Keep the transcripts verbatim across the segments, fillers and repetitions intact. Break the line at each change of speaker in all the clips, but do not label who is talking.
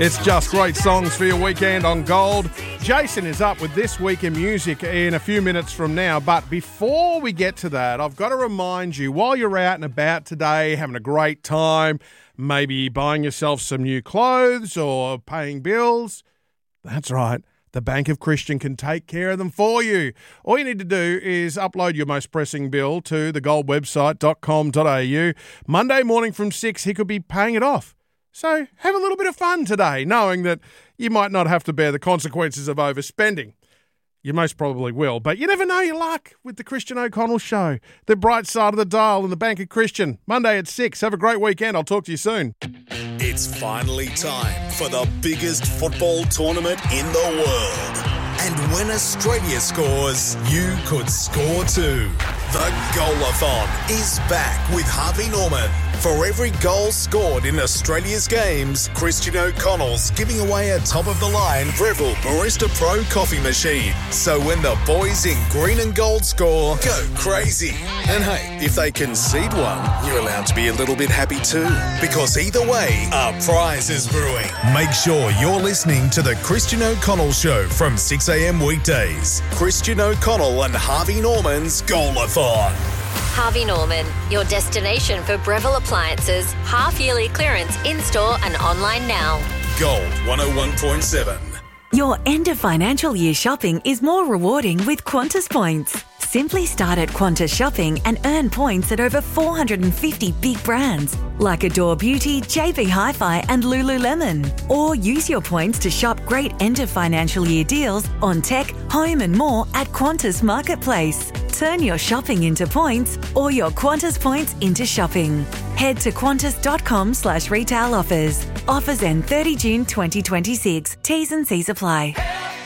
It's just great songs for your weekend on Gold. Jason is up with This Week in Music in a few minutes from now. But before we get to that, I've got to remind you, while you're out and about today, having a great time, maybe buying yourself some new clothes or paying bills, that's right, the Bank of Christian can take care of them for you. All you need to do is upload your most pressing bill to the gold website dot com dot a u. Monday morning from six, he could be paying it off. So have a little bit of fun today, knowing that you might not have to bear the consequences of overspending. You most probably will, but you never know your luck with the Christian O'Connell Show. The bright side of the dial and the Bank of Christian. Monday at six. Have a great weekend. I'll talk to you soon.
It's finally time for the biggest football tournament in the world. And when Australia scores, you could score too. The Goal-a-thon is back with Harvey Norman. For every goal scored in Australia's games, Christian O'Connell's giving away a top-of-the-line Breville Barista Pro coffee machine. So when the boys in green and gold score, go crazy. And hey, if they concede one, you're allowed to be a little bit happy too. Because either way, a prize is brewing. Make sure you're listening to the Christian O'Connell Show from six a.m. weekdays. Christian O'Connell and Harvey Norman's Goal-a-thon.
Harvey Norman, your destination for Breville appliances, half-yearly clearance in-store and online now.
Gold one oh one point seven.
Your end of financial year shopping is more rewarding with Qantas points. Simply start at Qantas Shopping and earn points at over four hundred fifty big brands like Adore Beauty, J B Hi-Fi and Lululemon. Or use your points to shop great end of financial year deals on tech, home and more at Qantas Marketplace. Turn your shopping into points or your Qantas points into shopping. Head to qantas.com slash retail offers. Offers end thirtieth of June twenty twenty-six. T's and C's apply.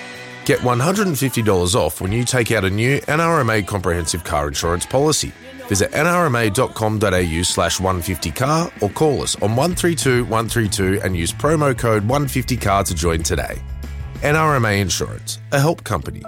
Get one hundred fifty dollars off when you take out a new N R M A comprehensive car insurance policy. Visit nrma.com.au slash 150car or call us on one three two one three two and use promo code one fifty car to join today. N R M A Insurance, a help company.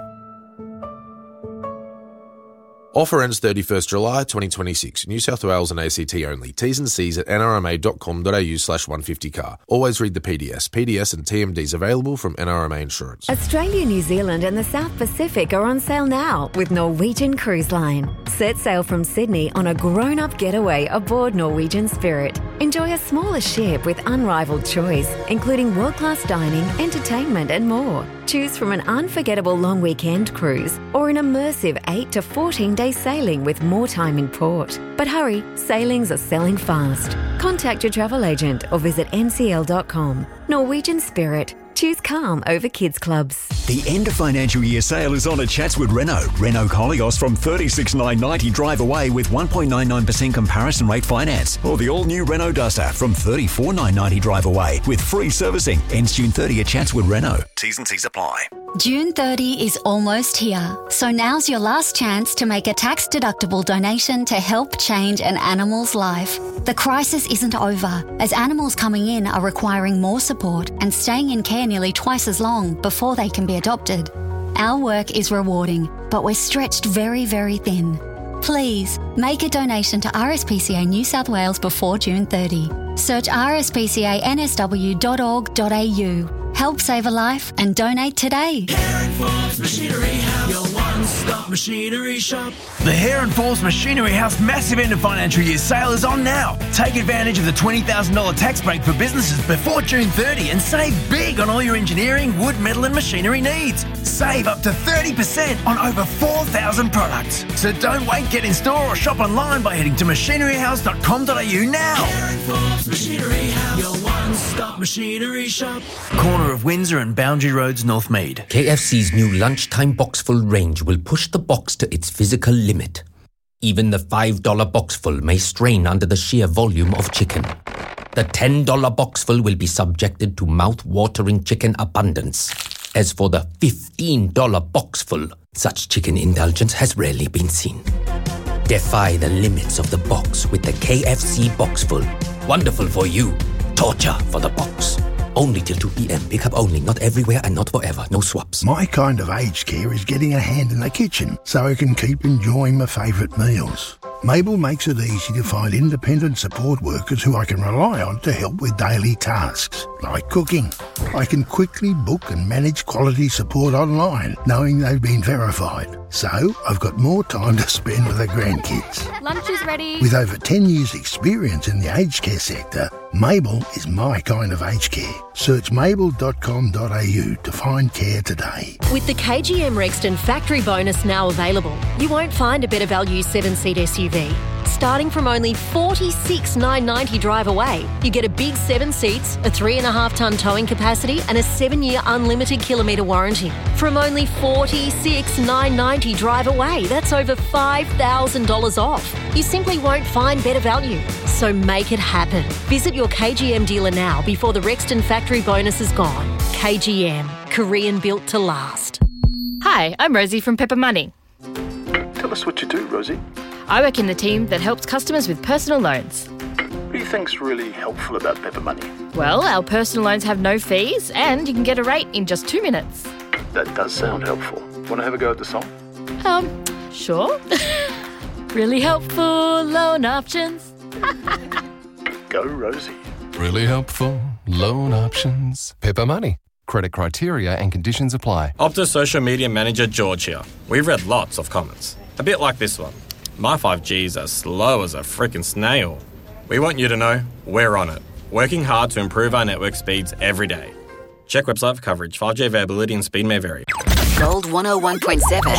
Offer ends thirty-first of July twenty twenty-six. New South Wales and A C T only. T's and C's at nrma.com.au slash 150car. Always read the P D S. P D S and T M Ds available from N R M A Insurance.
Australia, New Zealand and the South Pacific are on sale now with Norwegian Cruise Line. Set sail from Sydney on a grown-up getaway aboard Norwegian Spirit. Enjoy a smaller ship with unrivaled choice, including world-class dining, entertainment and more. Choose from an unforgettable long weekend cruise or an immersive eight to fourteen day sailing with more time in port. But hurry, sailings are selling fast. Contact your travel agent or visit n c l dot com. Norwegian Spirit. Choose calm over kids clubs.
The end of financial year sale is on at Chatswood Renault. Renault Koleos from thirty-six thousand nine hundred ninety drive away with one point nine nine percent comparison rate finance. Or the all-new Renault Duster from thirty-four thousand nine hundred ninety drive away with free servicing. Ends June thirtieth at Chatswood Renault. T's and C's apply.
June thirtieth is almost here, so now's your last chance to make a tax-deductible donation to help change an animal's life. The crisis isn't over, as animals coming in are requiring more support and staying in care nearly twice as long before they can be adopted. Our work is rewarding, but we're stretched very, very thin. Please, make a donation to R S P C A New South Wales before June thirtieth. Search r s p c a n s w dot org dot a u. Help save a life and donate today.
Heron Falls Machinery House, your one-stop machinery shop. The Heron Falls Machinery House massive end of financial year sale is on now. Take advantage of the twenty thousand dollars tax break for businesses before June thirtieth and save big on all your engineering, wood, metal and machinery needs. Save up to thirty percent on over four thousand products. So don't wait, get in store or shop online by heading to machinery house dot com dot a u now. Heron Falls Machinery House, your one-stop machinery shop. Corner of Windsor and Boundary Roads, Northmead.
K F C's new lunchtime boxful range will push the box to its physical limit. Even the five dollar boxful may strain under the sheer volume of chicken. The ten dollar boxful will be subjected to mouth-watering chicken abundance. As for the fifteen dollar boxful, such chicken indulgence has rarely been seen. Defy the limits of the box with the K F C boxful. Wonderful for you. Torture for the box. Only till two p.m. Pick up only, not everywhere and not forever. No swaps.
My kind of aged care is getting a hand in the kitchen so I can keep enjoying my favourite meals. Mabel makes it easy to find independent support workers who I can rely on to help with daily tasks, like cooking. I can quickly book and manage quality support online, knowing they've been verified. So, I've got more time to spend with the grandkids.
Lunch is ready.
With over ten years' experience in the aged care sector, Mabel is my kind of aged care. Search mabel dot com dot a u to find care today.
With the K G M Rexton factory bonus now available, you won't find a better value seven-seat S U V. Starting from only forty-six thousand nine hundred ninety drive away, you get a big seven seats, a three and a half tonne towing capacity and a seven-year unlimited kilometre warranty. From only forty-six thousand nine hundred ninety drive away, that's over five thousand dollars off. You simply won't find better value. So make it happen. Visit your K G M dealer now before the Rexton factory bonus is gone. K G M, Korean built to last.
Hi, I'm Rosie from Pepper Money.
Tell us what you do, Rosie.
I work in the team that helps customers with personal loans.
What do you think's really helpful about Pepper Money?
Well, our personal loans have no fees and you can get a rate in just two minutes.
That does sound helpful. Want to have a go at the song?
Um, sure. Really helpful loan options.
Go, Rosie.
Really helpful loan options. Pepper Money. Credit criteria and conditions apply.
Optus Social Media Manager George here. We've read lots of comments. A bit like this one. My five G's are slow as a freaking snail. We want you to know we're on it, working hard to improve our network speeds every day. Check website for coverage. five G availability and speed may vary.
Gold one oh one point seven.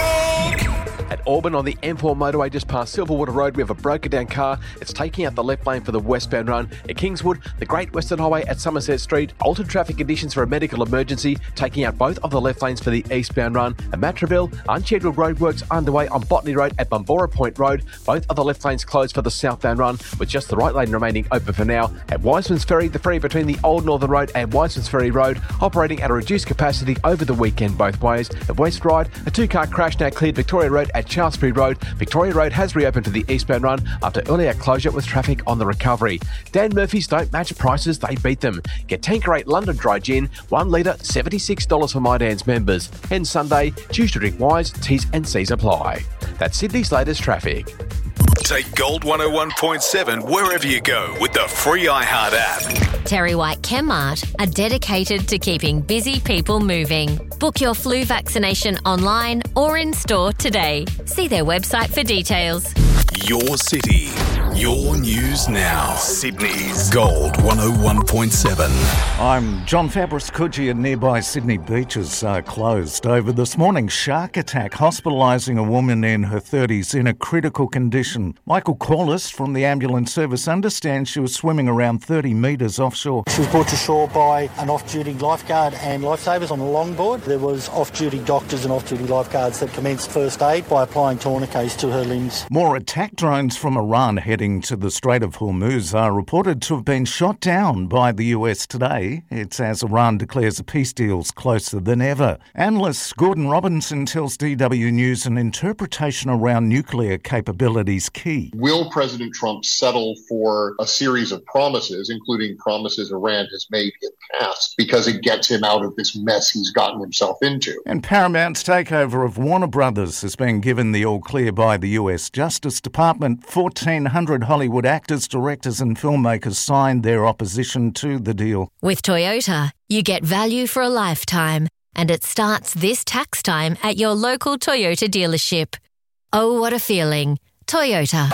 At Auburn on the M four motorway just past Silverwater Road, we have a broken down car. It's taking out the left lane for the westbound run. At Kingswood, the Great Western Highway at Somerset Street, altered traffic conditions for a medical emergency, taking out both of the left lanes for the eastbound run. At Matraville, unscheduled roadworks underway on Botany Road at Bumbora Point Road. Both of the left lanes closed for the southbound run, with just the right lane remaining open for now. At Wiseman's Ferry, the ferry between the Old Northern Road and Wiseman's Ferry Road, operating at a reduced capacity over the weekend both ways. At West Ryde, a two-car crash now cleared Victoria Road at Shaftesbury Road. Victoria Road has reopened to the eastbound run after earlier closure with traffic on the recovery. Dan Murphy's don't match prices, they beat them. Get Tanker eight London Dry Gin, one litre, seventy-six dollars for My Dan's members. And Sunday, choose to drink wise, T's and C's apply. That's Sydney's latest traffic.
Take Gold one oh one point seven wherever you go with the free iHeart app.
Terry White Chemmart are dedicated to keeping busy people moving. Book your flu vaccination online or in store today. See their website for details.
Your city, your news now. Sydney's Gold one oh one point seven.
I'm John Fabris Coogee, and nearby Sydney beaches are closed over this morning's shark attack, hospitalising a woman in her thirties in a critical condition. Michael Corliss from the ambulance service understands she was swimming around thirty metres offshore.
She was brought to shore by an off-duty lifeguard and lifesavers on a longboard. There was off-duty doctors and off-duty lifeguards that commenced first aid by applying tourniquets to her limbs.
More attack drones from Iran heading to the Strait of Hormuz are reported to have been shot down by the U S today. It's as Iran declares a peace deal's closer than ever. Analyst Gordon Robinson tells D W News an interpretation around nuclear capabilities key.
Will President Trump settle for a series of promises, including promises Iran has made in the past, because it gets him out of this mess he's gotten himself into?
And Paramount's takeover of Warner Brothers has been given the all-clear by the U S Justice Department. fourteen hundred Hollywood actors, directors and filmmakers signed their opposition to the deal.
With Toyota, you get value for a lifetime, and it starts this tax time at your local Toyota dealership. Oh, what a feeling. Toyota.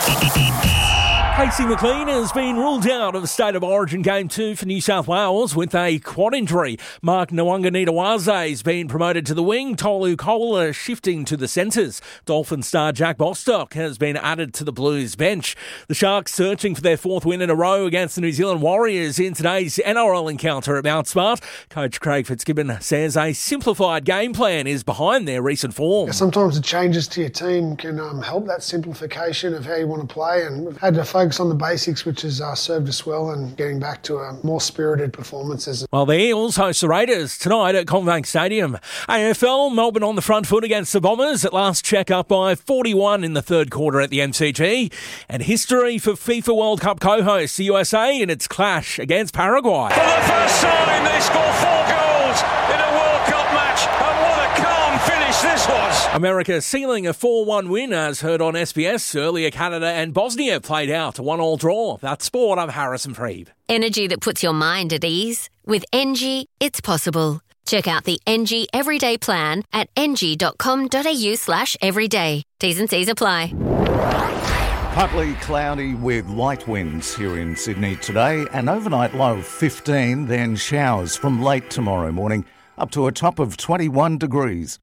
Casey McLean has been ruled out of State of Origin Game two for New South Wales with a quad injury. Mark Nwanganitawaze has been promoted to the wing. Tolu Kola shifting to the centres. Dolphin star Jack Bostock has been added to the Blues bench. The Sharks searching for their fourth win in a row against the New Zealand Warriors in today's N R L encounter at Mount Smart. Coach Craig Fitzgibbon says a simplified game plan is behind their recent form.
Yeah, sometimes the changes to your team can um, help that simplification of how you want to play, and we've had to focus on the basics, which has uh, served us well, and getting back to a more spirited performances.
Well, the Eels host the Raiders tonight at CommBank Stadium. A F L, Melbourne on the front foot against the Bombers. At last check up by forty-one in the third quarter at the M C G. And history for FIFA World Cup co-hosts the U S A in its clash against Paraguay.
For the first time, they score four goals in a World Cup match, and what a calm finish
this was.
America sealing a four one win, as heard on S B S. Earlier, Canada and Bosnia played out a one-all draw. That's sport. I'm Harrison Freed.
Energy that puts your mind at ease. With Engie, it's possible. Check out the Engie Everyday Plan at engie.com.au slash everyday. T's and C's apply.
Partly cloudy with light winds here in Sydney today. An overnight low of fifteen, then showers from late tomorrow morning up to a top of twenty-one degrees.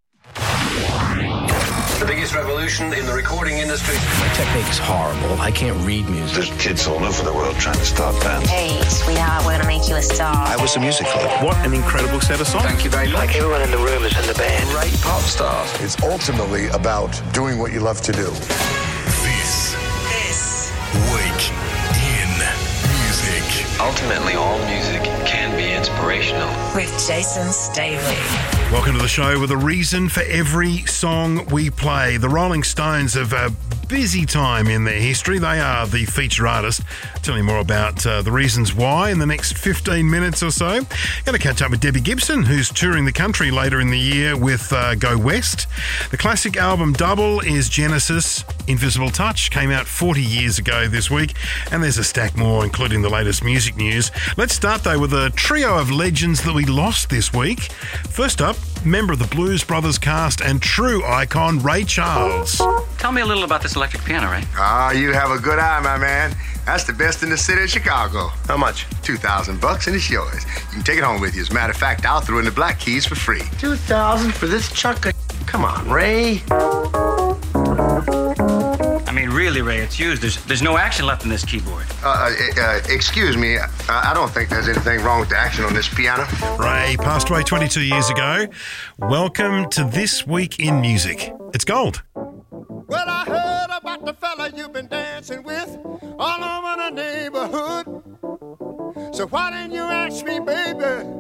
The biggest revolution in the recording industry.
My technique is horrible. I can't read music.
There's kids all over the world trying to start bands.
Hey, sweetheart, we're going to make you a star.
I was a music club. What an incredible set of songs.
Thank you very much.
Like everyone in the room is in the band.
Great pop stars.
It's ultimately about doing what you love to do.
This,
This
week in music.
Ultimately, all music can be inspirational.
with Jason Staley.
Welcome to the show with a reason for every song we play. The Rolling Stones have a busy time in their history. They are the feature artist. Tell you more about uh, the reasons why in the next fifteen minutes or so. Going to catch up with Debbie Gibson, who's touring the country later in the year with uh, Go West. The classic album Double is Genesis. Invisible Touch came out forty years ago this week, and there's a stack more, including the latest music news. Let's start, though, with a trio of legends that we lost this week. First up, member of the Blues Brothers cast and true icon, Ray Charles.
Tell me a little about this electric piano, Ray.
Ah, you have a good eye, my man. That's the best in the city of Chicago.
How much?
Two thousand bucks, and it's yours. You can take it home with you. As a matter of fact, I'll throw in the black keys for free.
Two thousand for this chunk of... Come on, Ray. I mean, really, Ray, it's used. There's there's no action left in this keyboard.
Uh, uh, uh excuse me. Uh, I don't think there's anything wrong with the action on this piano.
Ray passed away twenty-two years ago. Welcome to This Week in Music. It's gold.
Well, I heard about the fella you've been dancing with all over the neighborhood. So why didn't you ask me, baby?